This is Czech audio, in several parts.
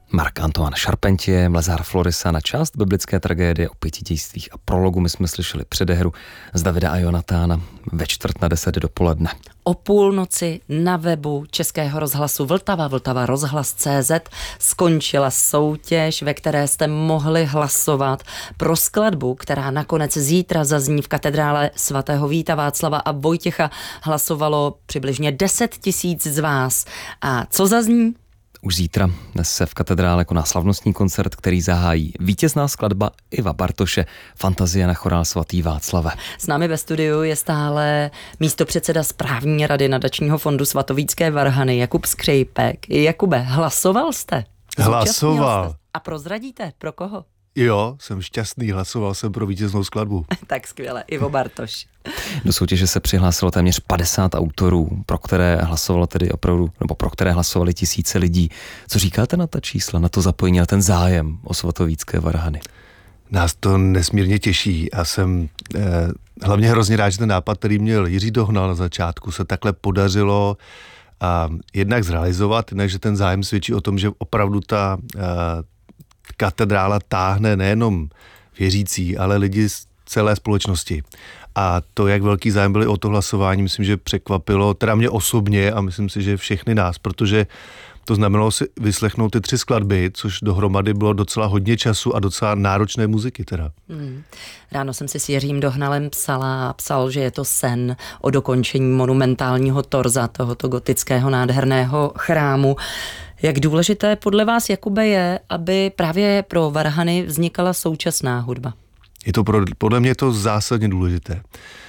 Marc Antoine Charpentier, Mlezár Florisa na část biblické tragédie o 5 dějstvích a prologu. My jsme slyšeli předehru z Davida a Jonatána ve 9:45 dopoledne. O půlnoci na webu Českého rozhlasu Vltava rozhlas.cz skončila soutěž, ve které jste mohli hlasovat pro skladbu, která nakonec zítra zazní v katedrále svatého Víta, Václava a Vojtěcha. Hlasovalo přibližně 10 000 z vás. A co zazní? Už zítra dnes se v katedrále koná slavnostní koncert, který zahájí vítězná skladba Iva Bartoše Fantazie na chorál svatý Václave. S námi ve studiu je stále místopředseda správní rady nadačního fondu Svatovícké varhany Jakub Skřejpek. Jakube, hlasoval jste? Hlasoval. A prozradíte, pro koho? Jo, jsem šťastný, hlasoval jsem pro vítěznou skladbu. Tak skvěle, Ivo Bartoš. Do soutěže se přihlásilo téměř 50 autorů, pro které hlasovalo tedy opravdu, nebo pro které hlasovali tisíce lidí. Co říkáte na ta čísla, na to zapojení, na ten zájem o svatovícké varhany? Nás to nesmírně těší a jsem hlavně hrozně rád, že ten nápad, který měl Jiří Dohnal na začátku, se takhle podařilo jednak zrealizovat, jednak, že ten zájem svědčí o tom, že opravdu ta katedrála táhne nejenom věřící, ale lidi z celé společnosti. A to, jak velký zájem byli o to hlasování, myslím, že překvapilo teda mě osobně a myslím si, že všechny nás, protože to znamenalo si vyslechnout ty 3 skladby, což dohromady bylo docela hodně času a docela náročné muziky teda. Ráno jsem si s Jiřím Dohnalem psal, že je to sen o dokončení monumentálního torza tohoto gotického nádherného chrámu. Jak důležité podle vás, Jakube, je, aby právě pro varhany vznikala současná hudba? Je to podle mě to zásadně důležité.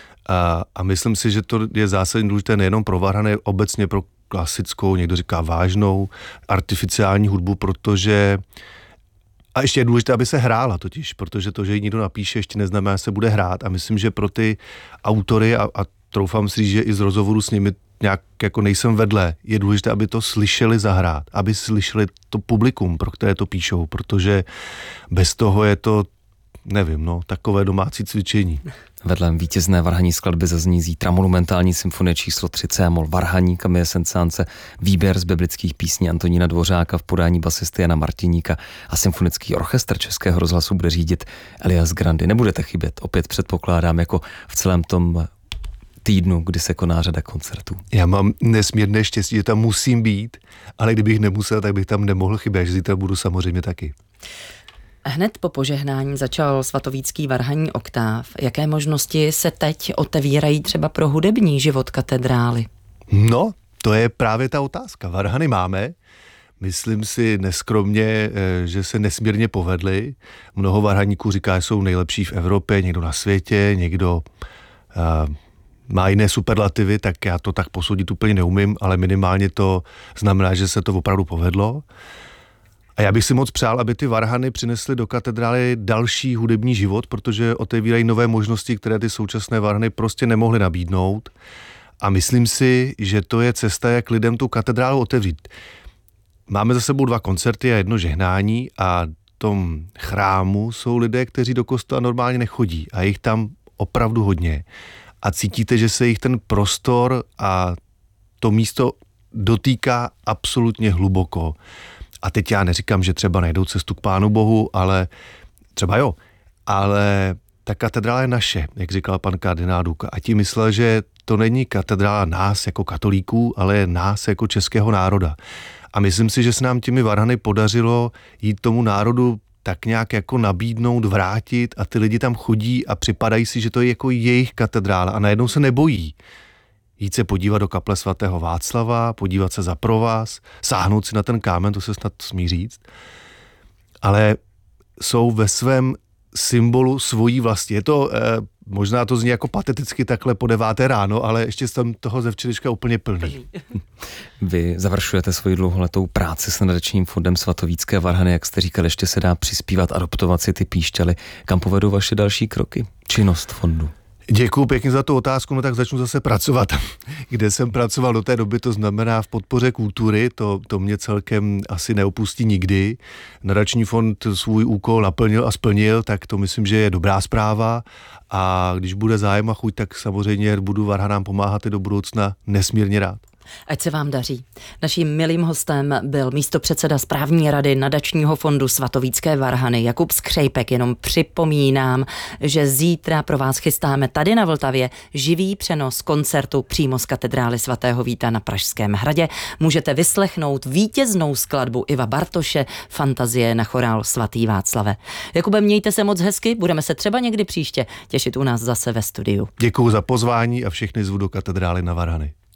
A myslím si, že to je zásadně důležité nejenom pro varhany, obecně pro klasickou, někdo říká vážnou, artificiální hudbu, protože a ještě je důležité, aby se hrála totiž, protože to, že ji někdo napíše, ještě neznamená, že se bude hrát a myslím, že pro ty autory a troufám si říct, že i z rozhovoru s nimi nějak jako nejsem vedle, je důležité, aby to slyšeli zahrát, aby slyšeli to publikum, pro které to píšou, protože bez toho je to, nevím, takové domácí cvičení. Vedle vítězné varhaní skladby zazní zítra monumentální symfonie číslo 3 C-moll Varhaní Camille Saint-Saënse, výběr z biblických písní Antonína Dvořáka v podání basisty Jana Martiníka a symfonický orchestr Českého rozhlasu bude řídit Elias Grandy. Nebudete chybět, opět předpokládám, jako v celém tom týdnu, kdy se koná řada koncertů. Já mám nesmírné štěstí, že tam musím být, ale kdybych nemusel, tak bych tam nemohl chybět, že zítra budu samozřejmě taky. Hned po požehnání začal svatovícký varhanní oktáv. Jaké možnosti se teď otevírají třeba pro hudební život katedrály? No, to je právě ta otázka. Varhany máme, myslím si neskromně, že se nesmírně povedly. Mnoho varhaníků říká, že jsou nejlepší v Evropě, někdo na světě, někdo má jiné superlativy, tak já to tak posoudit úplně neumím, ale minimálně to znamená, že se to opravdu povedlo. A já bych si moc přál, aby ty varhany přinesly do katedrály další hudební život, protože otevírají nové možnosti, které ty současné varhany prostě nemohly nabídnout. A myslím si, že to je cesta, jak lidem tu katedrálu otevřít. Máme za sebou 2 koncerty a 1 žehnání a v tom chrámu jsou lidé, kteří do kostela normálně nechodí a jich tam opravdu hodně. A cítíte, že se jich ten prostor a to místo dotýká absolutně hluboko. A teď já neříkám, že třeba najdou cestu k Pánu Bohu, ale třeba jo. Ale ta katedrála je naše, jak říkal pan kardinál Duka. A tím myslel, že to není katedrála nás jako katolíků, ale nás jako českého národa. A myslím si, že se nám těmi varhany podařilo jít tomu národu tak nějak jako nabídnout, vrátit a ty lidi tam chodí a připadají si, že to je jako jejich katedrála a najednou se nebojí jít se podívat do kaple svatého Václava, podívat se za provaz, sáhnout si na ten kámen, to se snad smí říct, ale jsou ve svém symbolu svojí vlasti. Je to, možná to zní jako pateticky takhle po 9. ráno, ale ještě jsem toho ze včerejška úplně plný. Vy završujete svoji dlouholetou práci s nadačním fondem Svatovícké varhany, jak jste říkal, ještě se dá přispívat, adoptovat si ty píšťaly. Kam povedou vaše další kroky? Činnost fondu? Děkuju pěkně za tu otázku, no tak začnu zase pracovat, kde jsem pracoval do té doby, to znamená v podpoře kultury, to mě celkem asi neopustí nikdy. Nadační fond svůj úkol naplnil a splnil, tak to myslím, že je dobrá zpráva a když bude zájem a chuť, tak samozřejmě budu varhanám pomáhat i do budoucna nesmírně rád. Ať se vám daří. Naším milým hostem byl místopředseda správní rady nadačního fondu Svatovícké varhany Jakub Skřejpek. Jenom připomínám, že zítra pro vás chystáme tady na Vltavě živý přenos koncertu přímo z katedrály svatého Víta na Pražském hradě. Můžete vyslechnout vítěznou skladbu Iva Bartoše Fantazie na chorál Svatý Václave. Jakube, mějte se moc hezky, budeme se třeba někdy příště těšit u nás zase ve studiu. Děkuju za pozvání a všechny zvu do katedrály na varhany.